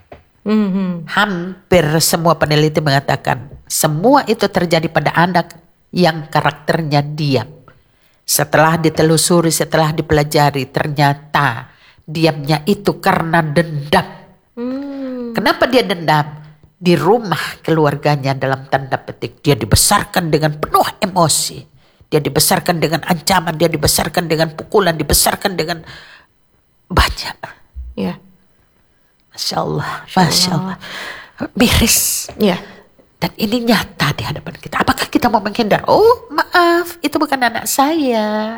Mhm. Hampir semua peneliti mengatakan semua itu terjadi pada anak yang karakternya diam. Setelah ditelusuri, setelah dipelajari, ternyata diamnya itu karena dendam. Hmm. Kenapa dia dendam? Di rumah keluarganya dalam tanda petik dia dibesarkan dengan penuh emosi. Dia dibesarkan dengan ancaman, dia dibesarkan dengan pukulan, dibesarkan dengan banyak. Ya. Masya Allah, Masya Allah. Miris. Ya. Dan ini nyata di hadapan kita. Apakah kita mau menghindar? Oh maaf, itu bukan anak saya.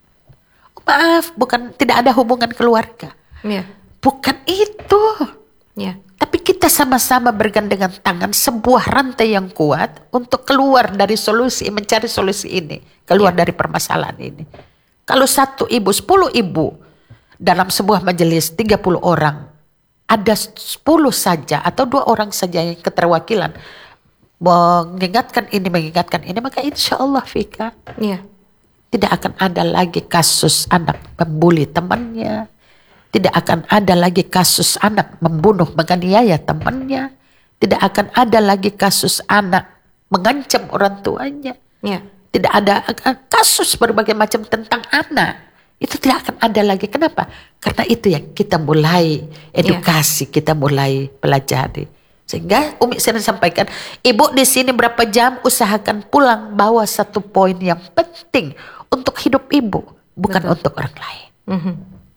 Oh, maaf, bukan, tidak ada hubungan keluarga. Ya. Bukan itu. Ya. Tapi kita sama-sama bergandengan tangan sebuah rantai yang kuat untuk keluar dari solusi, mencari solusi ini. Keluar dari permasalahan ini. Kalau satu ibu, sepuluh ibu dalam sebuah majelis tiga puluh orang, ada sepuluh saja atau dua orang saja yang keterwakilan mengingatkan ini, mengingatkan ini, maka insya Allah Vika Ya. tidak akan ada lagi kasus anak membuli temannya. Tidak akan ada lagi kasus anak membunuh, menganiaya temannya. Tidak akan ada lagi kasus anak mengancam orang tuanya. Ya. Tidak ada kasus berbagai macam tentang anak. Itu tidak akan ada lagi. Kenapa? Karena itu yang kita mulai edukasi, kita mulai pelajari. Sehingga Umi sering sampaikan, ibu di sini berapa jam, usahakan pulang bawa satu poin yang penting untuk hidup ibu, bukan Betul. untuk orang lain. Mhm.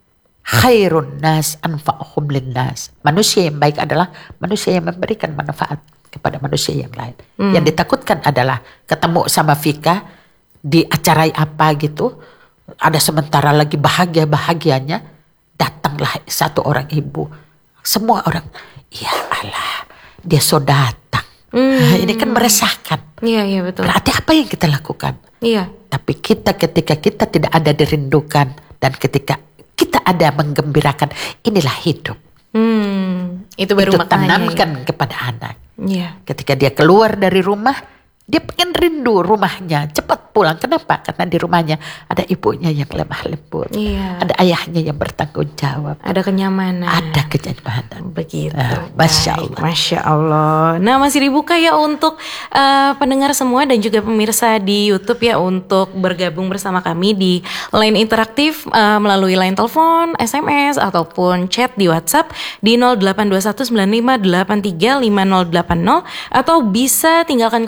Khairun nas anfa'uhum linnas. Manusia yang baik adalah manusia yang memberikan manfaat kepada manusia yang lain. Hmm. Yang ditakutkan adalah ketemu sama Vika di acara apa gitu, ada sementara lagi bahagia-bahagianya, datanglah satu orang ibu. Semua orang, ya Allah, dia so datang. Hmm. Ini kan meresahkan. Iya, iya betul. Berarti apa yang kita lakukan? Iya. Tapi kita ketika kita tidak ada dirindukan dan ketika kita ada menggembirakan, inilah hidup. Hmm. Itu baru Itu maknanya. tanamkan kepada anak. Iya. Ketika dia keluar dari rumah, dia pengen rindu rumahnya, cepat pulang. Kenapa? Karena di rumahnya ada ibunya yang lemah lembut, Iya. ada ayahnya yang bertanggung jawab, Ada kenyamanan. ada kenyamanan. Begitu. Ah, Masya Baik, Allah. Masya Allah. Nah, masih dibuka ya untuk eh, pendengar semua dan juga pemirsa di YouTube ya untuk bergabung bersama kami di line interaktif eh, melalui line telepon, S M S ataupun chat di WhatsApp di nol delapan dua satu sembilan lima delapan tiga lima nol delapan nol atau bisa tinggalkan komen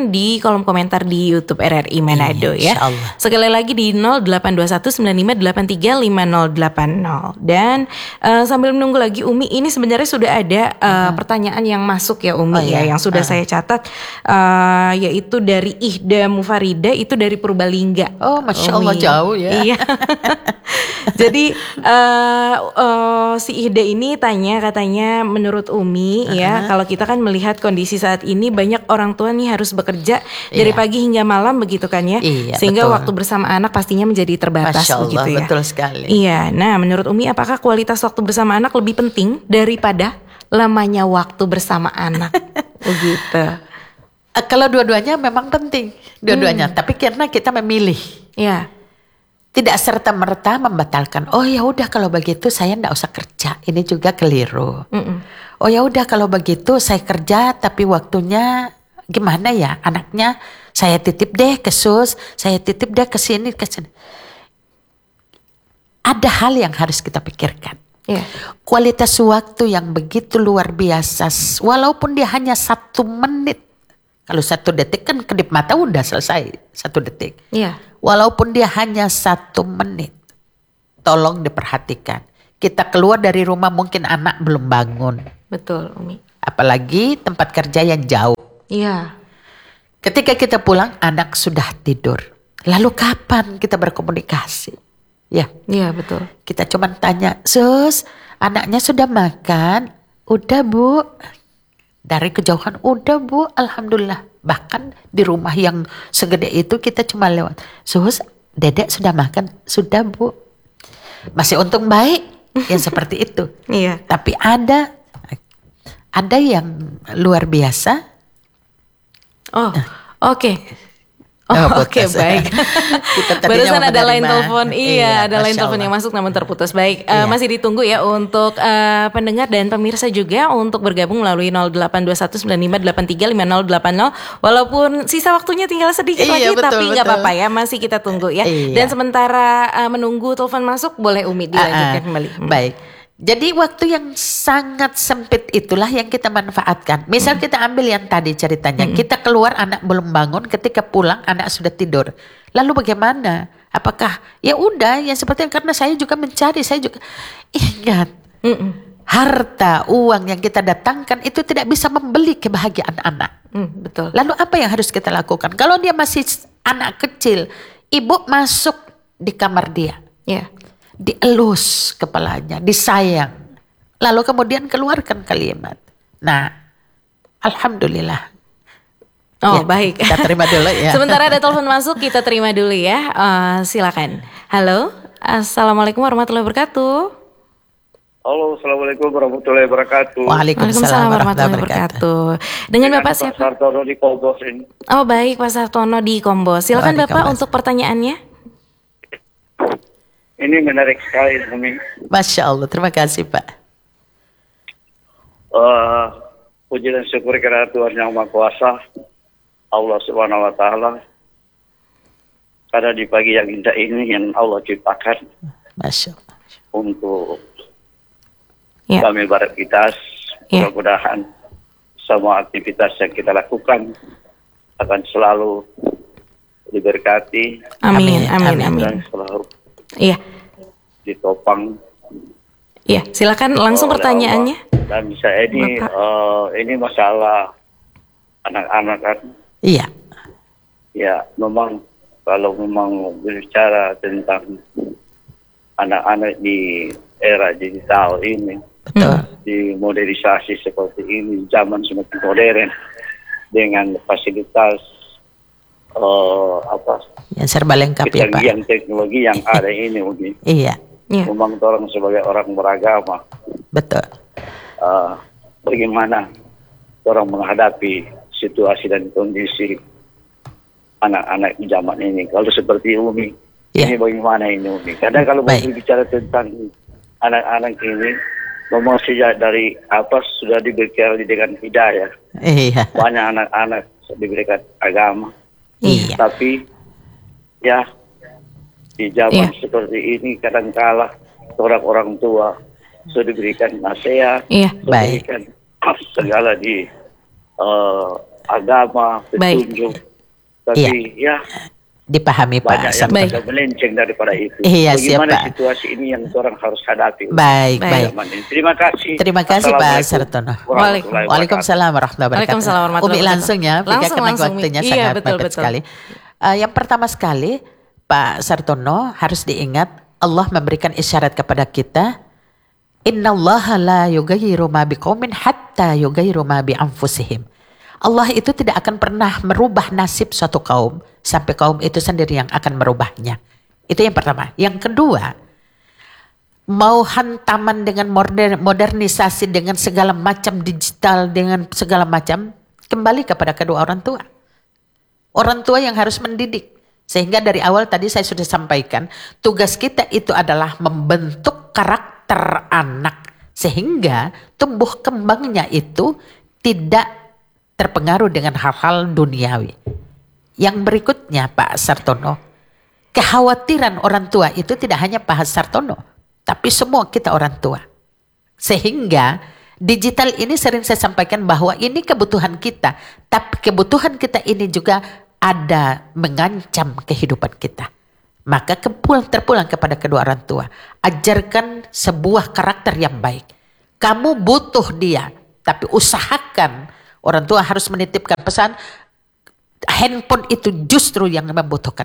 kirim di kolom komentar di YouTube R R I Manado ya. Insyaallah. Sekali lagi di nol delapan dua satu sembilan lima delapan tiga lima nol delapan nol. Dan uh, sambil menunggu lagi Umi, ini sebenarnya sudah ada uh, uh-huh. pertanyaan yang masuk ya Umi oh, ya, iya. yang sudah uh-huh. saya catat, uh, yaitu dari Ihda Mufarida, itu dari Purbalingga. Oh, Masya Allah, Umi. Jauh ya. Iya. Jadi uh, uh, si Ihda ini tanya, katanya menurut Umi uh-huh. ya, kalau kita kan melihat kondisi saat ini banyak orang tua nih harus bekerja dari iya. pagi hingga malam begitu kan ya, iya, sehingga betul. waktu bersama anak pastinya menjadi terbatas. Masya Allah, begitu ya. Betul sekali. Iya. Nah, menurut Umi, apakah kualitas waktu bersama anak lebih penting daripada lamanya waktu bersama anak? Begitu. Uh, kalau dua-duanya memang penting, dua-duanya. Hmm. Tapi karena kita memilih, ya, tidak serta merta membatalkan. Oh ya udah kalau begitu saya nggak usah kerja. Ini juga keliru. Mm-mm. Oh ya udah kalau begitu saya kerja, tapi waktunya gimana ya? Anaknya saya titip deh ke sus, saya titip deh ke sini ke sini. Ada hal yang harus kita pikirkan. Yeah. Kualitas waktu yang begitu luar biasa, walaupun dia hanya satu menit. Kalau satu detik kan kedip mata udah selesai satu detik. Yeah. Walaupun dia hanya satu menit, tolong diperhatikan. Kita keluar dari rumah mungkin anak belum bangun. Betul, Umi. Apalagi tempat kerja yang jauh. Iya. Ketika kita pulang anak sudah tidur. Lalu kapan kita berkomunikasi? Ya, iya betul. Kita cuma tanya, sus, anaknya sudah makan? Udah bu. Dari kejauhan, udah bu, alhamdulillah. Bahkan di rumah yang segede itu kita cuma lewat, sus, dedek sudah makan? Sudah bu. Masih untung baik yang seperti itu. Iya. Tapi ada, ada yang luar biasa. Oh, oke. Okay. Oh, Oh, Oke okay, baik. Barusan ada line telepon, iya, iya ada line telepon yang masuk namun terputus. Baik, iya. uh, masih ditunggu ya untuk uh, pendengar dan pemirsa juga untuk bergabung melalui nol delapan dua satu sembilan lima delapan tiga lima nol delapan nol. Walaupun sisa waktunya tinggal sedikit iya, lagi, betul, tapi nggak betul. apa-apa ya, masih kita tunggu ya. Iya. Dan sementara uh, menunggu telepon masuk, boleh Umi dilanjutkan uh, uh, kembali. Hmm. Baik. Jadi waktu yang sangat sempit itulah yang kita manfaatkan. Misal hmm. kita ambil yang tadi ceritanya, hmm. kita keluar anak belum bangun, ketika pulang anak sudah tidur. Lalu bagaimana? Apakah ya udah yang seperti karena saya juga mencari, saya juga ingat hmm. harta uang yang kita datangkan itu tidak bisa membeli kebahagiaan anak. Hmm, betul. Lalu apa yang harus kita lakukan? Kalau dia masih anak kecil, ibu masuk di kamar dia. Ya. Yeah. Dielus kepalanya, disayang. Lalu kemudian keluarkan kalimat. Nah, alhamdulillah. Oh ya, baik. Kita terima dulu ya. Sementara ada telepon masuk, kita terima dulu ya. Uh, silakan. Halo, assalamualaikum warahmatullahi wabarakatuh. Halo, assalamualaikum warahmatullahi wabarakatuh. Waalaikumsalam warahmatullahi wabarakatuh. Dengan, Dengan Bapak siapa? Pak Sartono di Kombos ini. Oh baik, Pak Sartono di Kombos. Silakan oh, Bapak Kombos. Untuk pertanyaannya. Ini menarik sekali, Umi. Masya Allah, terima kasih Pak. Uh, puji dan syukur kepada Tuhan Yang Maha Kuasa, Allah Subhanahu Wa Taala. Karena di pagi yang indah ini yang Allah ciptakan, Masya Allah, untuk ya. kami beraktivitas, ya. Mudah-mudahan semua aktivitas yang kita lakukan akan selalu diberkati. Amin, amin, amin. amin. Dan selalu Iya. ditopang. Iya, silakan langsung pertanyaannya. Allah. Dan saya ini uh, ini masalah anak-anak kan. Iya. Ya, memang kalau memang berbicara tentang anak-anak di era digital ini, betul. Di modernisasi seperti ini, zaman semakin modern dengan fasilitas uh, apa? Yang serba lengkap ya Pak. Kecanggihan teknologi yang ada ini mungkin. Iya. Yeah. Memang orang sebagai orang beragama. Betul. Uh, bagaimana orang menghadapi situasi dan kondisi anak-anak di zaman ini? Kalau seperti Umi, yeah. ini bagaimana ini Umi? Karena kalau mau bicara tentang anak-anak ini, memang sejak dari apa sudah diberikan dengan hidayah. Iya. Banyak anak-anak diberikan agama. Iya. Tapi ya di zaman yeah. seperti ini kadangkala orang-orang tua sudah diberikan nasihat, yeah. sudah diberikan segala di uh, agama, petunjuk. Tapi ya, dipahami banyak Pak. yang agak melenceng daripada itu. Iya, Bagaimana siap, Pak. situasi ini yang orang harus hadapi? Baik, baik. Terima kasih. Terima kasih Pak Sartono. Waalaikumsalam warahmatullahi wabarakatuh. Waalaikumsalam warahmatullahi Umi langsung ya, Langsung, karena langsung, waktunya Umi. sangat Iya, betul, mepet betul. sekali. Uh, yang pertama sekali, Pak Sartono harus diingat Allah memberikan isyarat kepada kita, innallaha la yughayyiru ma biqaumin hatta yughayyiru ma bi anfusihim. Allah itu tidak akan pernah merubah nasib suatu kaum sampai kaum itu sendiri yang akan merubahnya. Itu yang pertama. Yang kedua, mau hantaman dengan modern, modernisasi dengan segala macam digital, dengan segala macam, kembali kepada kedua orang tua. Orang tua yang harus mendidik. Sehingga dari awal tadi saya sudah sampaikan, tugas kita itu adalah membentuk karakter anak. Sehingga tumbuh kembangnya itu tidak terpengaruh dengan hal-hal duniawi. Yang berikutnya Pak Sartono, kekhawatiran orang tua itu tidak hanya Pak Sartono, tapi semua kita orang tua. Sehingga digital ini sering saya sampaikan bahwa ini kebutuhan kita, tapi kebutuhan kita ini juga ada mengancam kehidupan kita. Maka kepulang, terpulang kepada kedua orang tua. Ajarkan sebuah karakter yang baik. Kamu butuh dia, tapi usahakan orang tua harus menitipkan pesan, handphone itu justru yang membutuhkan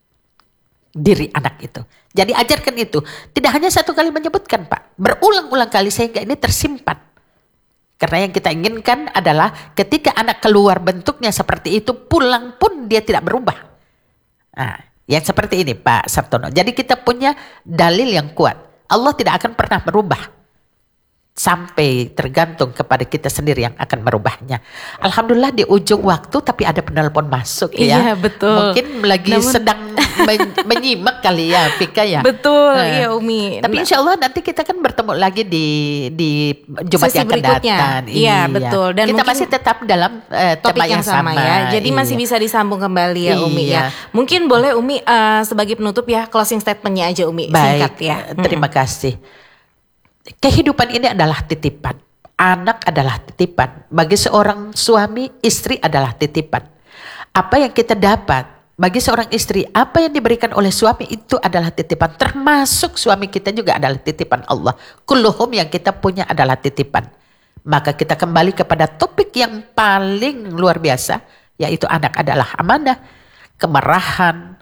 diri anak itu. Jadi ajarkan itu. Tidak hanya satu kali menyebutkan Pak, berulang-ulang kali sehingga ini tersimpan. Karena yang kita inginkan adalah ketika anak keluar bentuknya seperti itu, pulang pun dia tidak berubah. Nah, yang seperti ini Pak Sartono. Jadi kita punya dalil yang kuat. Allah tidak akan pernah berubah. Sampai tergantung kepada kita sendiri yang akan merubahnya. Alhamdulillah di ujung waktu tapi ada penelpon masuk ya. Iya betul. Mungkin lagi Namun, sedang men- menyimak kali ya Vika ya. Betul nah, iya Umi. Tapi insya Allah nanti kita kan bertemu lagi di di Jumat sesi yang akan berikutnya. datang. Iya, iya betul. Dan kita masih tetap dalam uh, topik tema yang, yang sama, sama ya. Jadi iya. masih bisa disambung kembali ya Umi iya. ya. Mungkin boleh Umi uh, sebagai penutup ya closing statementnya aja Umi. Baik, singkat ya. Terima hmm. kasih. Kehidupan ini adalah titipan. Anak adalah titipan. Bagi seorang suami, istri adalah titipan. Apa yang kita dapat bagi seorang istri, apa yang diberikan oleh suami itu adalah titipan. Termasuk suami kita juga adalah titipan Allah. Kulluhum yang kita punya adalah titipan. Maka kita kembali kepada topik yang paling luar biasa, yaitu anak adalah amanah, kemarahan,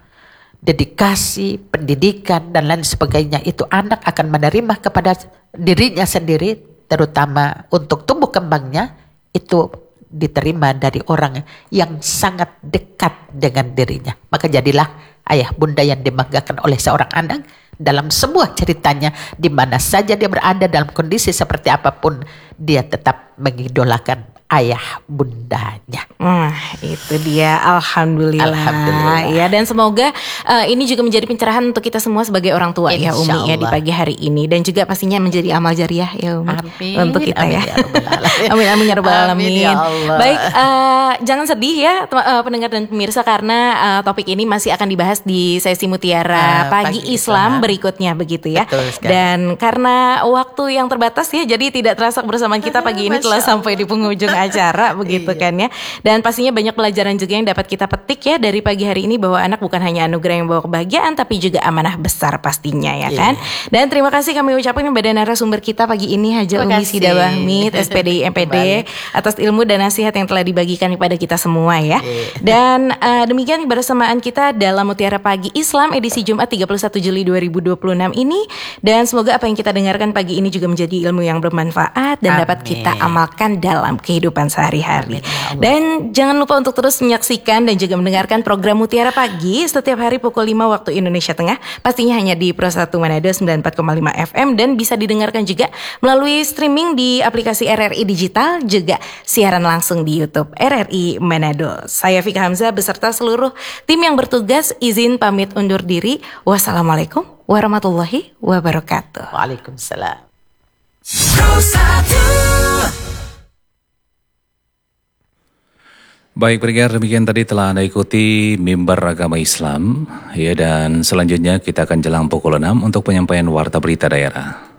dedikasi, pendidikan, dan lain sebagainya. Itu anak akan menerima kepada dirinya sendiri, terutama untuk tumbuh kembangnya, itu diterima dari orang yang sangat dekat dengan dirinya. Maka jadilah ayah bunda yang dibanggakan oleh seorang anak dalam semua ceritanya, di mana saja dia berada dalam kondisi seperti apapun, dia tetap mengidolakan ayah bundanya. Nah, itu dia. Alhamdulillah. Alhamdulillah. Ya, dan semoga uh, ini juga menjadi pencerahan untuk kita semua sebagai orang tua ya Umi ya di pagi hari ini, dan juga pastinya menjadi amal jariah ya Umi. Amin. Untuk kita Amin, ya. ya Rabbal Alamin. Amin amin ya Rabbal Alamin. Amin, ya Allah. Baik, uh, jangan sedih ya tem- uh, pendengar dan pemirsa, karena uh, topik ini masih akan dibahas di sesi Mutiara uh, Pagi, Pagi Islam Islam berikutnya begitu ya. Dan karena waktu yang terbatas ya, jadi tidak terasa bersama kita pagi ini telah sampai di penghujung acara begitu kan ya. Dan pastinya banyak pelajaran juga yang dapat kita petik ya dari pagi hari ini, bahwa anak bukan hanya anugerah yang bawa kebahagiaan, tapi juga amanah besar pastinya ya kan. Dan terima kasih kami ucapkan kepada narasumber kita pagi ini, Haja Umi Sida Bahmid, S P D I M P D, atas ilmu dan nasihat yang telah dibagikan kepada kita semua ya. Dan uh, demikian kebersamaan kita dalam Mutiara Pagi Islam edisi Jumat tiga puluh satu Juli dua ribu dua puluh enam ini. Dan semoga apa yang kita dengarkan pagi ini juga menjadi ilmu yang bermanfaat dan Amin. dapat kita amalkan dalam kehidupan sehari-hari. Amin. Dan jangan lupa untuk terus menyaksikan dan juga mendengarkan program Mutiara Pagi setiap hari pukul lima waktu Indonesia Tengah, pastinya hanya di Pro satu Manado sembilan puluh empat koma lima F M, dan bisa didengarkan juga melalui streaming di aplikasi R R I Digital, juga siaran langsung di YouTube R R I Manado. Saya Vika Hamzah beserta seluruh tim yang bertugas izin pamit undur diri. Wassalamualaikum warahmatullahi wabarakatuh. Waalaikumsalam. Baik pendengar, demikian tadi telah Anda ikuti Mimbar Agama Islam ya, dan selanjutnya kita akan jelang pukul enam untuk penyampaian warta berita daerah.